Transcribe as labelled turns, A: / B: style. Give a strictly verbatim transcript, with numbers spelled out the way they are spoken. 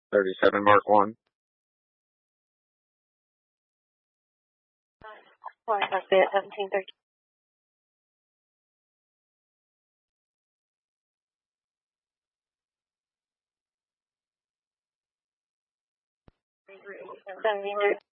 A: thirty-seven Mark one.
B: Flight Buffet seventeen thirteen. Seventeen thirteen.